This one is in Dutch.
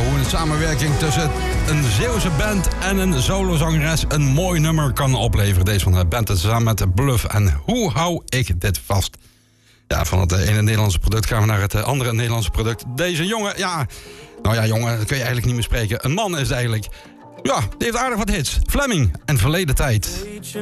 hoe een samenwerking tussen een Zeeuwse band en een solozangeres een mooi nummer kan opleveren. Deze van de band samen met Bluff. En hoe hou ik dit vast? Ja, van het ene Nederlandse product gaan we naar het andere Nederlandse product. Deze jongen, jongen, dat kun je eigenlijk niet meer spreken. Een man is het eigenlijk. Ja, die heeft aardig wat hits. Fleming en Verleden Tijd.